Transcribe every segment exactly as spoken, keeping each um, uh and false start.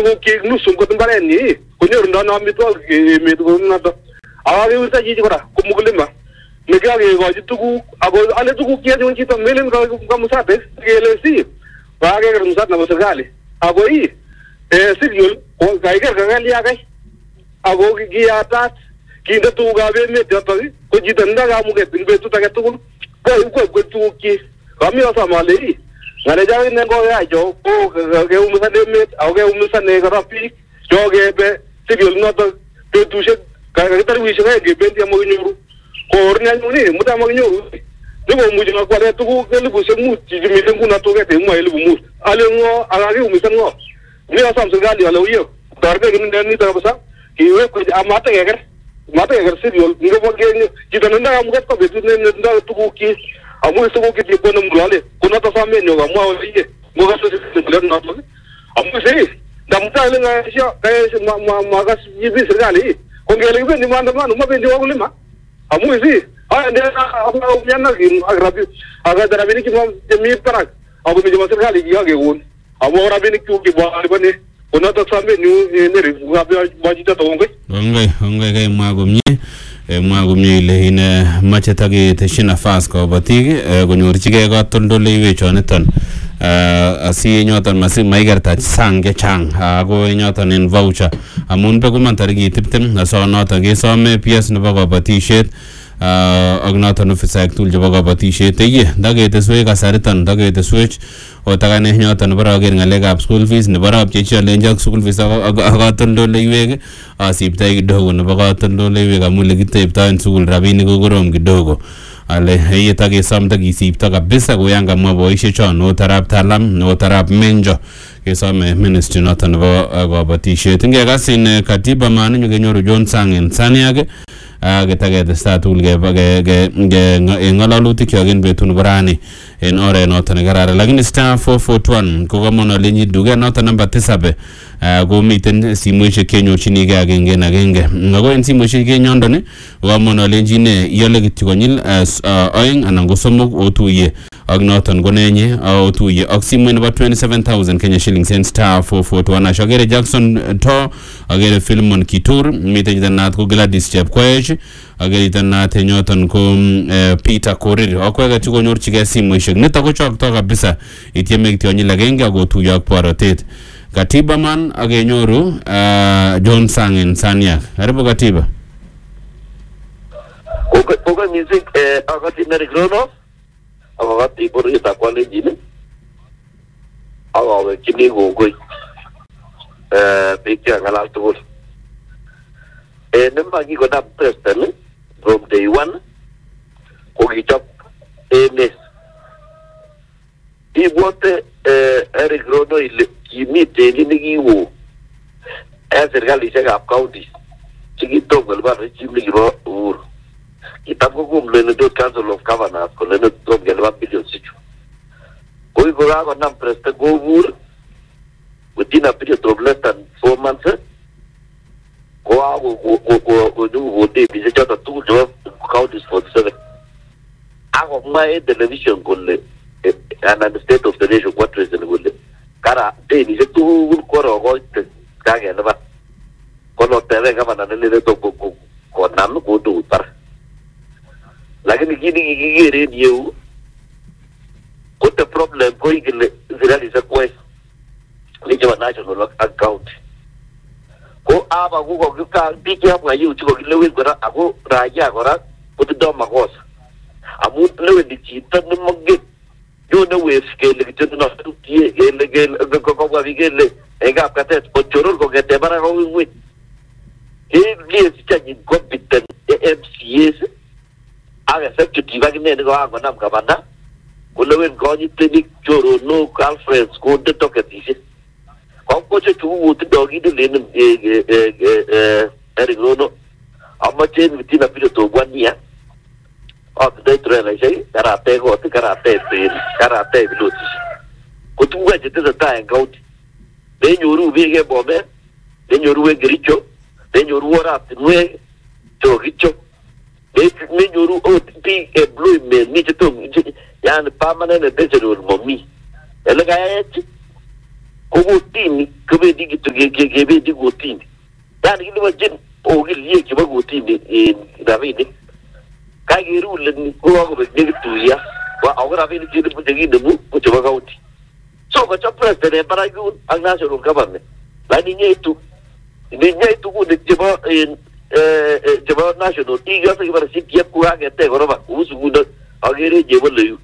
tuguk chik nusu kot mbarenyi konyorundo amitwogik emet konoto akakewirta chichi kora ko mkulima nekikakekochi tuguk ako ale tuguk cheyachun chito melen ka musate kele si kakeker musat nebo serikali ako i cereal ko kaiker kakaliakai ako kiyatat kinde tugukab emet yotok ko chito ndakamuket eng betut age tugul ko ipkwepkwet tuguk chik kami asome ale i ng'alechak ine kokeacho ko keumisan emet ako keumisan kora biik chokebe cereal notok betusiek kakitar wishek aeng kebendi amakinyoru koorni anyun mutai amakinyoru nikomuchi kakwale tuguk elibusiek mut chichi mite nguno tuket emwa elibu mut ale ng'o akakiumisan ng'o mi asom serikali ale uyo toretech nito kabisa kiwekwech amatakeker matakeker cereal ngobo chito nendakamuket ko betut netindoi tugukchik amu tuguk chepkondok mlole konoto somenyo kamwa ole iye ngokase notok amu sei ndamutai ile ngasho kaya makas yibi serikali kongele kibendi maandamano mabendi wakulima amu si haya ndio yana kin agrabi aga rabinik chemi parak ako mi serikali kikakekon amu rabinik chu kibwali bane konoto somenyo neri bajita tongoi ngoi ngoi kay mwa komye mwa komye ile ine mache taketeshin nafas kabatik konyorchigei katoldoleiwek choniton asi nyoton masi maigerta sang chechang ako nyoton en voucher amun beku man tarikit tiptem aso noton kesome P S nebo kabatisiet ak noton ofisaek tugul chebo kabatisiet iye ndaketeswech kasariton ndaketeswech otakane nyoton nebo raker ngalekab school fees nebo rap checholenji ak school fees ak katoldoleiwek asiptai kidogo nebo katoldoleiwek amu lekiteptoi en sukul rabinik ko korom kidogo ale iye takesom takisipto kabisa koyan kamwa boisiek chon otarab talam otarab menjo kesome ministry noton nebo kabatisiet ngekasin katiba man nyokenyoru John Sang Saniak ketaketestai tugul ke ng'alalutik kyok en betut nebo rani en oret noton nekararan lakini star four four one ko kamon alenyi duket noton namba tisab komiten simoisiek kenyorchinigei agenge en agenge ako en simoisiek kenyondon kamon alenji ine iole kityo konyil oeng anan ko somok otuye ak noton konenye otuye ak simoit nebo twenty-seven thousand Kenya shillings en star four four one agere Jackson To agere Philemon Kitur miten jitanat ko Gladys Chepkoech agere jitanat nyoton ko Peter Korir akwege tukonyorchigei simoisiek nito ko chokto kabisa itieme kityo konyil agenge ak otuye ak borotet Katiba man agenyoru John Sang Saniak karibu Katiba Oga music eh akati nerigrono akati borita kwale jini akawe kini gogoi eh picture ngalal tugul eh nemba gi goda prestel from day one ko gichop enes ibote eh erigrono ile kimite ni giwo eh serikali chekap county chikitongo ba regime gibo ur kitamko kumle ne dot council of governors ko ne dot gelwa billion sichu koi ko ga nam preste go ur within a period of less than four months ko ago ko ko ko du vote bi je chata tu jo counties for seven ago my television ko le and the state of the nation what reason ko le kara de ni je tu ko ro go ka ge na ba ko no tele ga bana ne le to ko ko nam ko du par lakini kini kigere niu ko the problem ko igile ziraliza quest ni je national account ko aba ko ko ka dike abwa yu ko lewe gora ako raja gora ko do makosa amu lewe di chita ni mogge yo na we scale ke tno tu tie ele gel ko ko wa vigele e ga katet ko chorol ko gete bara ko wi e li sta ni competent M C S aga executive agne ne ko anga nam kabana ko lewe ko ni tenik choro no conference ko de tokati ko ko che tu wuti dogi de len e e e erigono amache viti na pilo to guania o de trela sei karate go te karate te karate biluti ko tu ga jete da ta en gaudi de nyoru bi ge bombe de nyoru we gricho de nyoru ora tnwe to gricho de me nyoru o ti e blue me ni to ya ne permanent de jero momi ele ga ya kotini kebendi kityo kebendi kotini yani kilipochin okilie chebo kotini en rabinik kakerule kokakobek nekit two years ako rabinik chekinemu ko chebo county so kochop president en barak yun ak national government lakini nyeitu nyeitu kunik chebo chebo national ikose kibare C P F kokaketech koroba kou sukulit akere chebole yu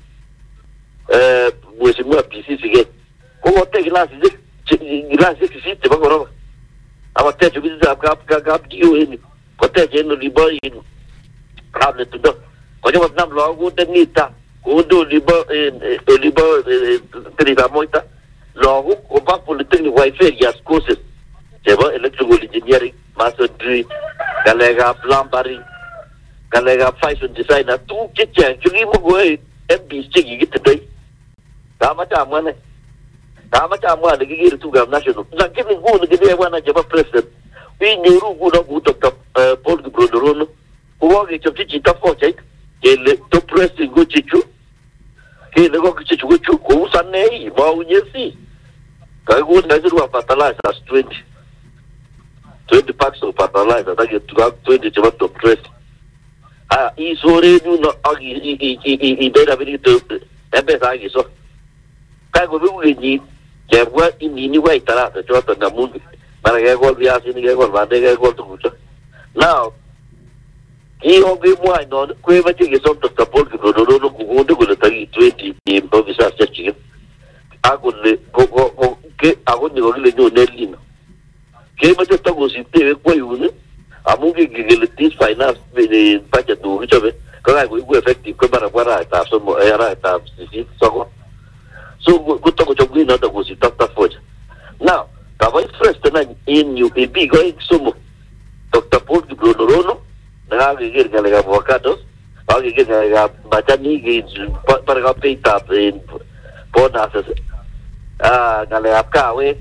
mheshimiwa P C Siket kokotech kilasisiek kilasisiek sisit chebo koroba akotech ofisitab kap D O en yu kotech en olimbo Kamletundo kochobot nam lagok konde nita konde olimbo olimbo Tirita Moita lagok koba polytechnic various courses chebo electrical engineering masonry galekab plumbering galekab fashion designer tuguk chechang chekimokoyoe M Ps chekikitindoi kamache amwa ne kamache amwa nekikere tugukab national lakini nguni kine bwana chebo president inyoru nguno kou Doctor Paul Kiprotorono kokakechopchi chito kochait kele top president ko chechu kele ko chechu ko chu kou sanei maunyesi kakikon kakirwa fertilizers twenty twenty packs of fertilizer take tukak twenty chebo top president ah isore nuno aki idera binito embesa akiso kako bikunyi jebwa inini wa itarata choto na mungu mara kekol viazi ni kekol bande kekol tukucho now hiyo bimwa non kweba chike som Doctor Paul Kiprotorono kukunde kule tagi twenty officers chachike akule ko ke akuni ko kile nyo nelino ke macho tago sitewe kwa yune amungi kigele this finance be budget do kichobe kaya ko effective ko bara bara ta so mo era ta sisi so so kuto ko chobwi na tago si Doctor Foja now ka vice president in U P B going sumo Doctor Paul Kiprotorono nakakikir ngalekab avocados akikir ngalekab machani para kapita en bonuses ah ngalekab kawek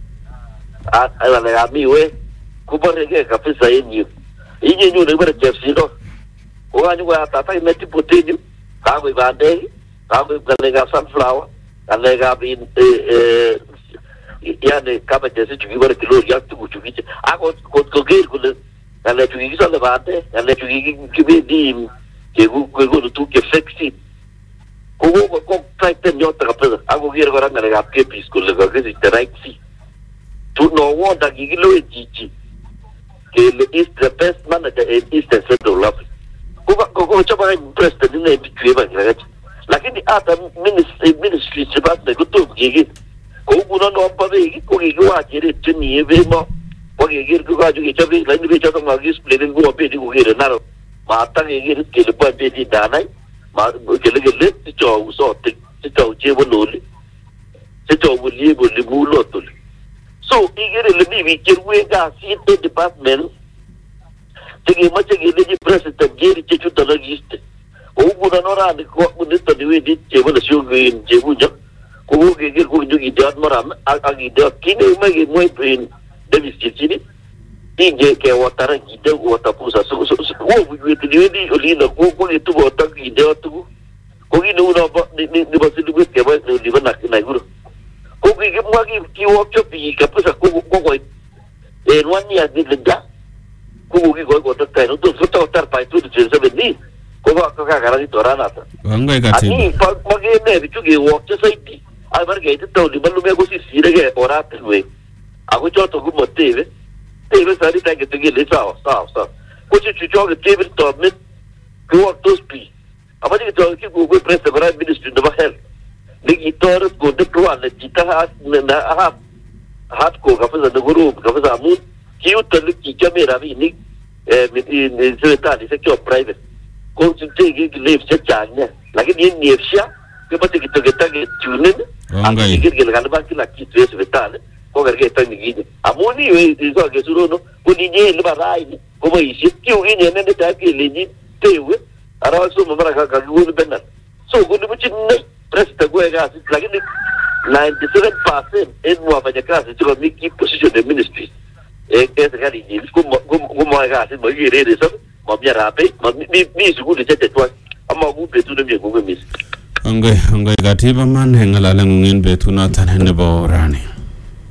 at ngalekab miwe kubareke kabisa yenyu inye nyu nebare chefsino kokanyu kwa tata imeti potenyu kakoi bandek kakoi ngalekab sunflower ngalekab in yani kama jesi chukibare kilori yak tuku chukiche ako koker kule ngale chukikisole bande ngale chukikibedi kegu kegu tuke flexi kogo ko traite nyota kapesa ako kire kora ngale kap kepis kule ko kesi right fee to no wonder gigilo ejichi kele is the best manager in Eastern Central Africa kogo kogo chapa president ne bikweba ngalachi lakini hata ministry ministry chibate kutoka gigi kogo no no pabegi kogi wajere tuni evemo wakegir kuka juge chabe lain be chato magis plenen go be di gugere naro mata ngegir kele pa be di danai ma kele kele ti cho uso ti ti cho jebo loli ti cho wuli bo li mulo tol so igere le bi bi kirwe ga si te department tege ma tege le president geri ti chuta la giste o guna nora de ko bunista di we di jebo la shugo jebo jo ko gegir ko jugi dat maram agi dat kine ma ge moy pin Davis Chini, inge ke watara gide watapusa so so wo witu ni olina ko ko itu wata gide watu ko gi no na ni ni basilu ke ba ni bana na guru ko gi ge mwagi ki wo chopi ka pusa ko ko ko e nwani ya ni lenda ko gi ko ko ta no to so ta pa tu de se ni ko ba ka ka gara to rana ta wangai ka ti ani pa mage ne bitu ge wo che saiti ai bar ge to li balu me ko si sire ora we ako choto gumo teve teve sari tanke tege sawa sawa sawa ko chi choge teve to mit ko to spi abadi to ki go go press the right ministry of health ligi tor go de to ala jita ha na ha hat ko ka fa da guru ka fa mu ki utel ki kamera vi ni eh ni zeta di sector private ko chi tege ki live se chanya lakini ni nefsha ke pati ki to geta ke tunen wangai ki ki la ba ki la ki tres vetale ko garge tani gidi amoni we izo ke surono kuni je le barai ko bai shi ki ugi ne ne ta ke le ni tewe ara so mo mara ka ka gu benna so gu ni buci ne presta go ga si lakini ninety-seven percent en mo afanya kazi tuko miki position the ministry e ke se kali ni ko ko mo ga si mo yire de so mo bia rape mo mi mi su gu de tete to amma gu be tu de mi gu mi wangai wangai gatiba man hengala ngin betuna tan ne bo rani